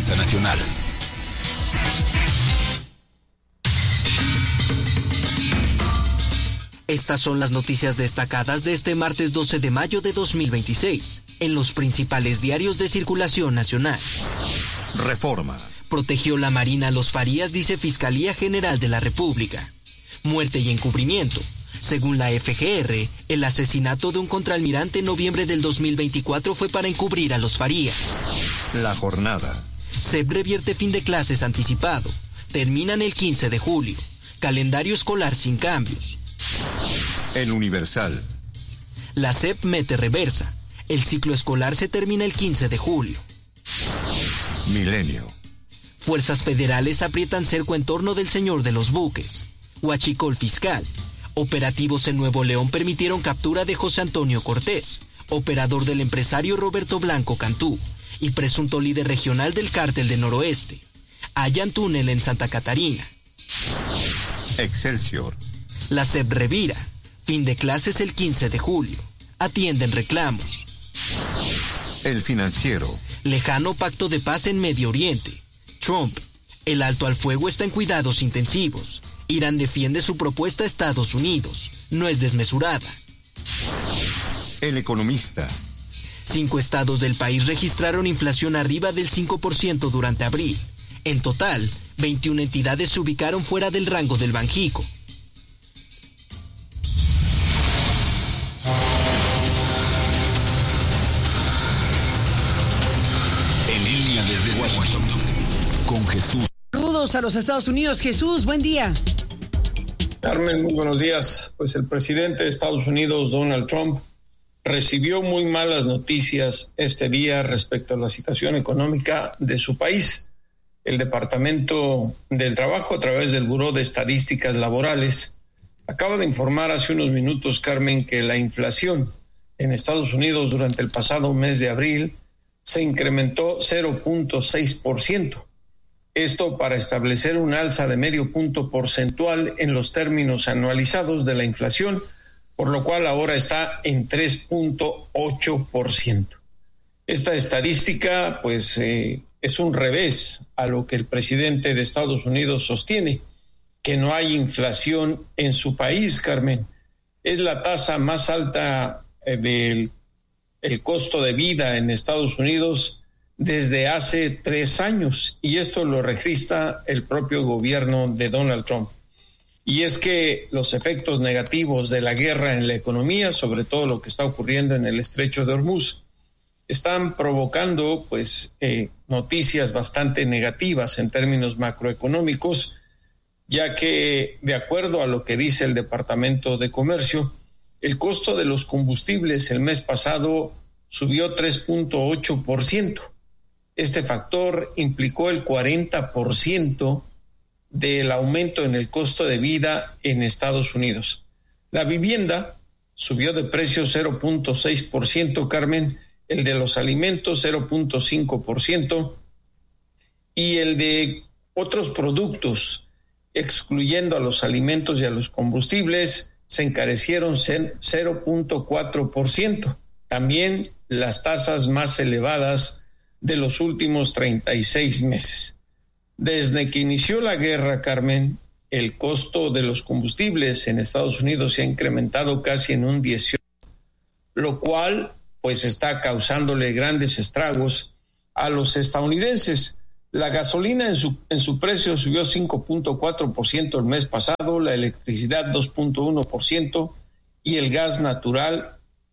prensa nacional. Estas son las noticias destacadas de este martes 12 de mayo de 2026, en los principales diarios de circulación nacional. Reforma. Protegió la Marina a los Farías, dice Fiscalía General de la República. Muerte y encubrimiento. Según la FGR, el asesinato de un contraalmirante en noviembre del 2024 fue para encubrir a los Farías. La jornada. SEP revierte fin de clases anticipado. Terminan el 15 de julio. Calendario escolar sin cambios. El Universal. La SEP mete reversa. El ciclo escolar se termina el 15 de julio. Milenio. Fuerzas federales aprietan cerco en torno del señor de los buques. Huachicol fiscal. Operativos en Nuevo León permitieron captura de José Antonio Cortés, operador del empresario Roberto Blanco Cantú y presunto líder regional del cártel de Noroeste. Hallan túnel en Santa Catarina. Excelsior. La SEP revira. Fin de clases el 15 de julio. Atienden reclamos. El Financiero. Lejano pacto de paz en Medio Oriente. Trump. El alto al fuego está en cuidados intensivos. Irán defiende su propuesta a Estados Unidos. No es desmesurada. El Economista. 5 estados del país registraron inflación arriba del 5% durante abril. En total, 21 entidades se ubicaron fuera del rango del Banjico. En línea desde Washington, con Jesús. Saludos a los Estados Unidos. Jesús, buen día. Carmen, muy buenos días. Pues el presidente de Estados Unidos, Donald Trump, recibió muy malas noticias este día respecto a la situación económica de su país. El Departamento del Trabajo, a través del Buró de Estadísticas Laborales, acaba de informar hace unos minutos, Carmen, que la inflación en Estados Unidos durante el pasado mes de abril se incrementó 0.6%. Esto para establecer un alza de medio punto porcentual en los términos anualizados de la inflación, por lo cual ahora está en 3.8%. Esta estadística, pues, es un revés a lo que el presidente de Estados Unidos sostiene, que no hay inflación en su país, Carmen. Es la tasa más alta del costo de vida en Estados Unidos desde hace 3 años, y esto lo registra el propio gobierno de Donald Trump. Y es que los efectos negativos de la guerra en la economía, sobre todo lo que está ocurriendo en el Estrecho de Hormuz, están provocando noticias bastante negativas en términos macroeconómicos, ya que, de acuerdo a lo que dice el Departamento de Comercio, el costo de los combustibles el mes pasado subió 3.8%. Este factor implicó el 40% del aumento en el costo de vida en Estados Unidos. La vivienda subió de precio 0.6%, Carmen, el de los alimentos 0.5% y el de otros productos, excluyendo a los alimentos y a los combustibles, se encarecieron 0.4%. También las tasas más elevadas de los últimos 36 meses. Desde que inició la guerra, Carmen, el costo de los combustibles en Estados Unidos se ha incrementado casi en un 18%, lo cual pues está causándole grandes estragos a los estadounidenses. La gasolina en su precio subió 5.4% el mes pasado, la electricidad 2.1% y el gas natural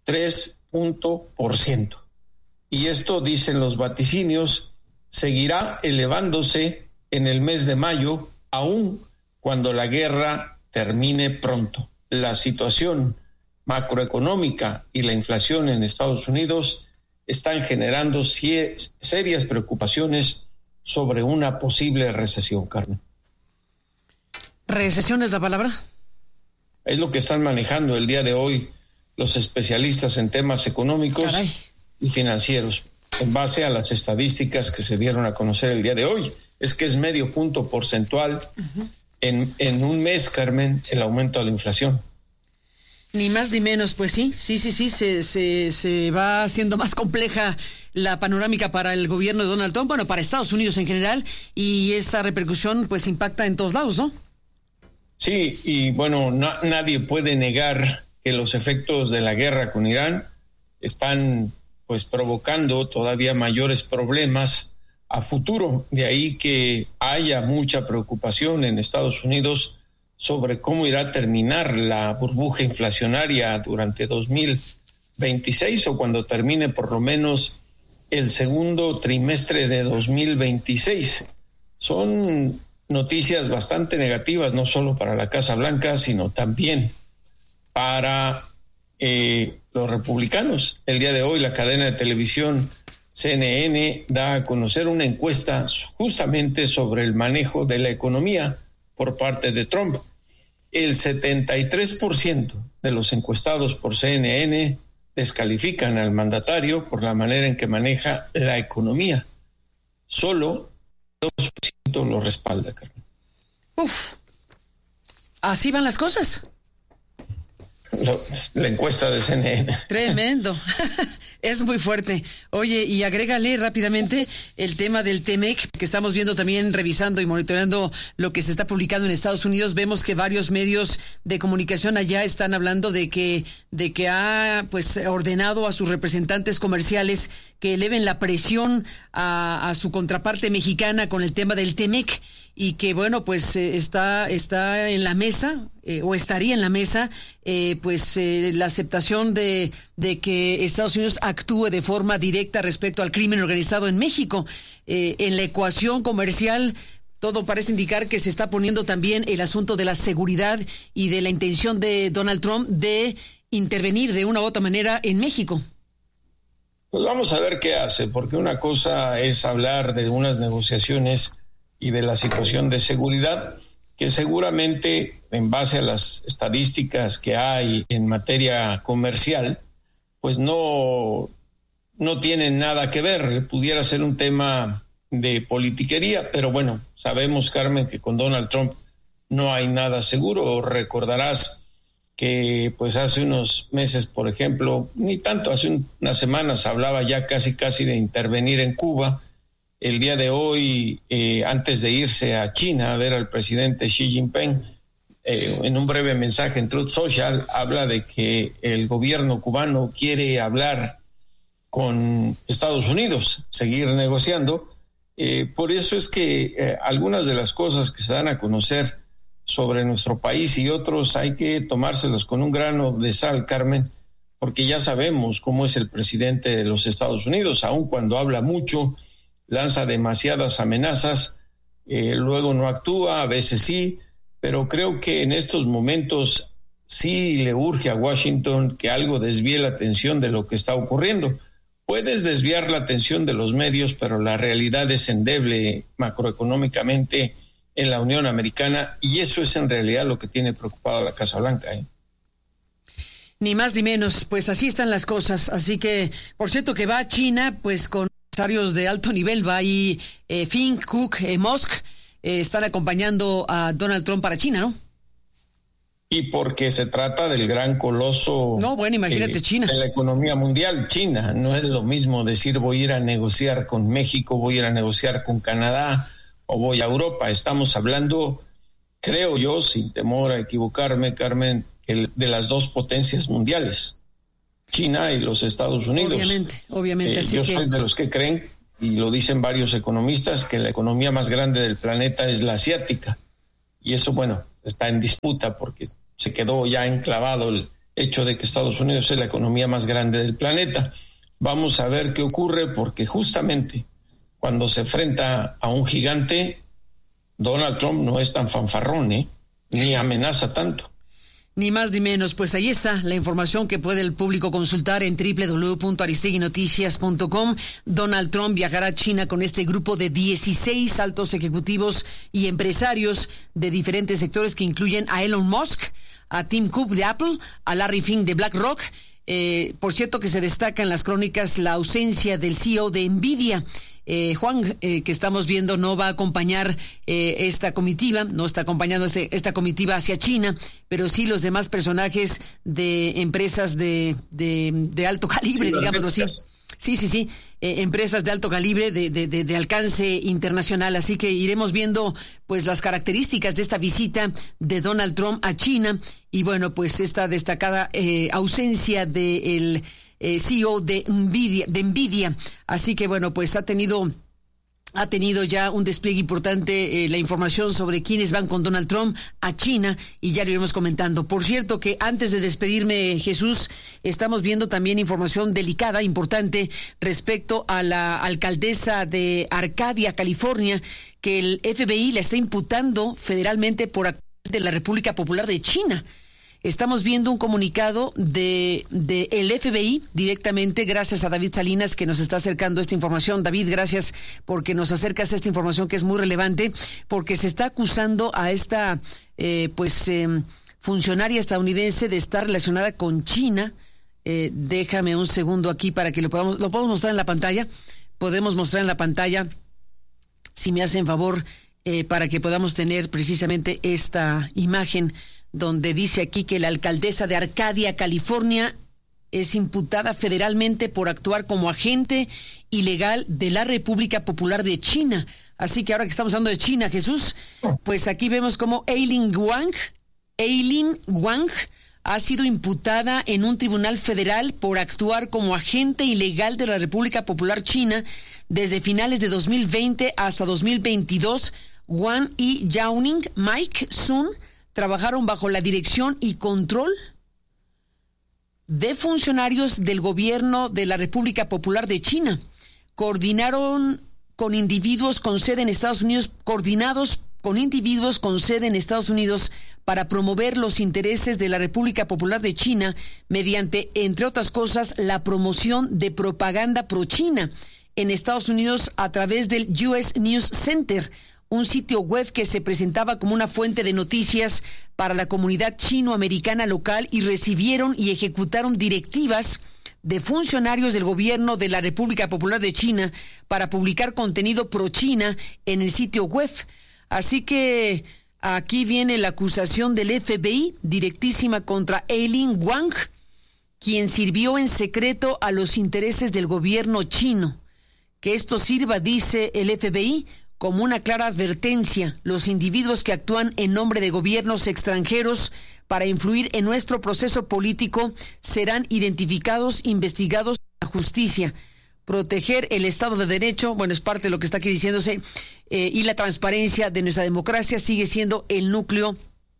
3%. Y esto, dicen los vaticinios, seguirá elevándose en el mes de mayo, aun cuando la guerra termine pronto. La situación macroeconómica y la inflación en Estados Unidos están generando serias preocupaciones sobre una posible recesión, Carmen. ¿Recesión es la palabra? Es lo que están manejando el día de hoy los especialistas en temas económicos. Caray. Y financieros, en base a las estadísticas que se dieron a conocer el día de hoy. Es que es medio punto porcentual en un mes, Carmen, el aumento de la inflación. Ni más ni menos, pues sí, se va haciendo más compleja la panorámica para el gobierno de Donald Trump, bueno, para Estados Unidos en general, y esa repercusión pues impacta en todos lados, ¿no? Sí, y bueno, nadie puede negar que los efectos de la guerra con Irán están pues provocando todavía mayores problemas a futuro. De ahí que haya mucha preocupación en Estados Unidos sobre cómo irá a terminar la burbuja inflacionaria durante 2026 o cuando termine por lo menos el segundo trimestre de 2026. Son noticias bastante negativas, no solo para la Casa Blanca, sino también para los republicanos. El día de hoy la cadena de televisión CNN da a conocer una encuesta justamente sobre el manejo de la economía por parte de Trump. El 73% de los encuestados por CNN descalifican al mandatario por la manera en que maneja la economía. Solo 2% lo respalda, Carmen. Uf, así van las cosas. La encuesta de CNN. Tremendo. Es muy fuerte. Oye, y agrégale rápidamente el tema del TEMEC, que estamos viendo también, revisando y monitoreando lo que se está publicando en Estados Unidos. Vemos que varios medios de comunicación allá están hablando de que ha pues ordenado a sus representantes comerciales que eleven la presión a su contraparte mexicana con el tema del TEMEC. Y que bueno, pues está en la mesa, o estaría en la mesa, la aceptación de que Estados Unidos actúe de forma directa respecto al crimen organizado en México. En la ecuación comercial, todo parece indicar que se está poniendo también el asunto de la seguridad y de la intención de Donald Trump de intervenir de una u otra manera en México. Pues vamos a ver qué hace, porque una cosa es hablar de unas negociaciones y de la situación de seguridad, que seguramente en base a las estadísticas que hay en materia comercial, pues no tienen nada que ver. Pudiera ser un tema de politiquería, pero bueno, sabemos, Carmen, que con Donald Trump no hay nada seguro. Recordarás que pues hace unos meses, por ejemplo, ni tanto, hace unas semanas hablaba ya casi de intervenir en Cuba. El día de hoy, antes de irse a China a ver al presidente Xi Jinping, en un breve mensaje en Truth Social, habla de que el gobierno cubano quiere hablar con Estados Unidos, seguir negociando. Por eso es que algunas de las cosas que se dan a conocer sobre nuestro país y otros hay que tomárselos con un grano de sal, Carmen, porque ya sabemos cómo es el presidente de los Estados Unidos, aun cuando habla mucho, lanza demasiadas amenazas, luego no actúa, a veces sí, pero creo que en estos momentos sí le urge a Washington que algo desvíe la atención de lo que está ocurriendo. Puedes desviar la atención de los medios, pero la realidad es endeble macroeconómicamente en la Unión Americana, y eso es en realidad lo que tiene preocupado a la Casa Blanca. Ni más ni menos, pues así están las cosas. Así que, por cierto, que va a China, pues con empresarios de alto nivel, va ahí Fink, Cook, Musk, están acompañando a Donald Trump para China, ¿no? Y porque se trata del gran coloso. No, bueno, imagínate China. De la economía mundial, China. No es lo mismo decir voy a ir a negociar con México, voy a ir a negociar con Canadá o voy a Europa. Estamos hablando, creo yo, sin temor a equivocarme, Carmen, de las dos potencias mundiales, China y los Estados Unidos. Obviamente. Yo soy de los que creen, y lo dicen varios economistas, que la economía más grande del planeta es la asiática. Y eso, bueno, está en disputa porque se quedó ya enclavado el hecho de que Estados Unidos es la economía más grande del planeta. Vamos a ver qué ocurre, porque justamente cuando se enfrenta a un gigante, Donald Trump no es tan fanfarrón, ni amenaza tanto. Ni más ni menos, pues ahí está la información que puede el público consultar en www.aristeguinoticias.com. Donald Trump viajará a China con este grupo de 16 altos ejecutivos y empresarios de diferentes sectores que incluyen a Elon Musk, a Tim Cook de Apple, a Larry Fink de BlackRock. Por cierto que se destaca en las crónicas la ausencia del CEO de Nvidia. Juan, que estamos viendo, no va a acompañar esta comitiva, no está acompañando esta comitiva hacia China, pero sí los demás personajes de empresas de alto calibre, digámoslo así. Sí. empresas de alto calibre, de alcance internacional. Así que iremos viendo pues las características de esta visita de Donald Trump a China y bueno, pues esta destacada ausencia del CEO de Nvidia. Así que bueno, pues ha tenido ya un despliegue importante la información sobre quiénes van con Donald Trump a China y ya lo iremos comentando. Por cierto que antes de despedirme, Jesús, estamos viendo también información delicada, importante, respecto a la alcaldesa de Arcadia, California, que el FBI la está imputando federalmente por actuar de la República Popular de China. Estamos viendo un comunicado de el FBI directamente, gracias a David Salinas que nos está acercando esta información. David, gracias porque nos acercas a esta información que es muy relevante, porque se está acusando a esta funcionaria estadounidense de estar relacionada con China. Déjame un segundo aquí para que lo podamos mostrar en la pantalla. Podemos mostrar en la pantalla, si me hacen favor, para que podamos tener precisamente esta imagen, donde dice aquí que la alcaldesa de Arcadia, California, es imputada federalmente por actuar como agente ilegal de la República Popular de China. Así que ahora que estamos hablando de China, Jesús, pues aquí vemos como Aileen Wang ha sido imputada en un tribunal federal por actuar como agente ilegal de la República Popular China desde finales de 2020 hasta 2022. Wang y Yao Mike Sun trabajaron bajo la dirección y control de funcionarios del gobierno de la República Popular de China. Coordinaron con individuos con sede en Estados Unidos, para promover los intereses de la República Popular de China mediante, entre otras cosas, la promoción de propaganda pro-China en Estados Unidos a través del US News Center, un sitio web que se presentaba como una fuente de noticias para la comunidad chino-americana local, y recibieron y ejecutaron directivas de funcionarios del gobierno de la República Popular de China para publicar contenido pro-China en el sitio web. Así que aquí viene la acusación del FBI directísima contra Aileen Wang, quien sirvió en secreto a los intereses del gobierno chino. Que esto sirva, dice el FBI, como una clara advertencia: los individuos que actúan en nombre de gobiernos extranjeros para influir en nuestro proceso político serán identificados, investigados por la justicia. Proteger el Estado de Derecho, bueno, es parte de lo que está aquí diciéndose, y la transparencia de nuestra democracia sigue siendo el núcleo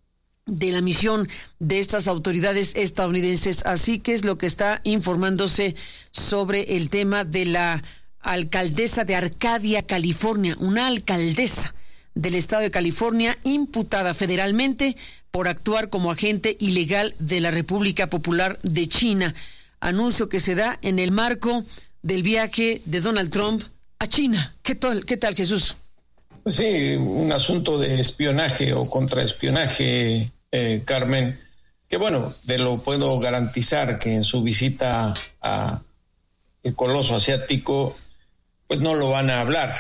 de la misión de estas autoridades estadounidenses. Así que es lo que está informándose sobre el tema de la alcaldesa de Arcadia, California, una alcaldesa del estado de California imputada federalmente por actuar como agente ilegal de la República Popular de China. Anuncio que se da en el marco del viaje de Donald Trump a China. ¿Qué tal, Jesús? Pues sí, un asunto de espionaje o contraespionaje, Carmen, que bueno, te lo puedo garantizar que en su visita a el coloso asiático pues no lo van a hablar.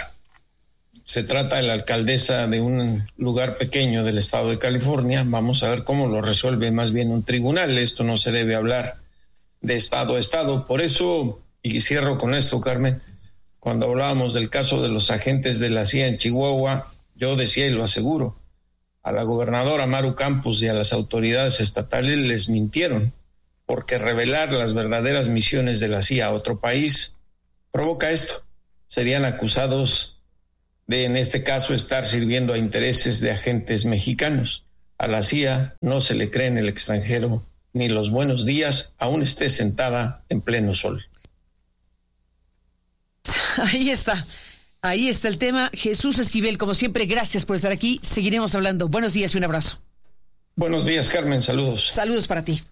Se trata de la alcaldesa de un lugar pequeño del estado de California. Vamos a ver cómo lo resuelve más bien un tribunal. Esto no se debe hablar de estado a estado. Por eso, y cierro con esto, Carmen, cuando hablábamos del caso de los agentes de la CIA en Chihuahua, yo decía y lo aseguro, a la gobernadora Maru Campos y a las autoridades estatales les mintieron, porque revelar las verdaderas misiones de la CIA a otro país provoca esto. Serían acusados de, en este caso, estar sirviendo a intereses de agentes mexicanos. A la CIA no se le cree en el extranjero ni los buenos días, aún esté sentada en pleno sol. Ahí está el tema. Jesús Esquivel, como siempre, gracias por estar aquí. Seguiremos hablando. Buenos días y un abrazo. Buenos días, Carmen. Saludos. Saludos para ti.